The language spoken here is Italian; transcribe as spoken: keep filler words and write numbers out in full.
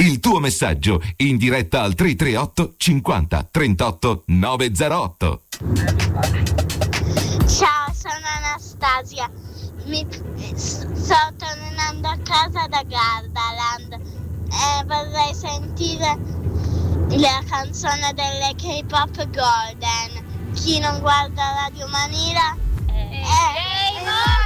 Il tuo messaggio in diretta al tre tre otto cinquanta trentotto novecentootto. Ciao, sono Anastasia. Mi, sto tornando a casa da Gardaland e vorrei sentire la canzone delle K-pop Golden. Chi non guarda Radio Manila è... è...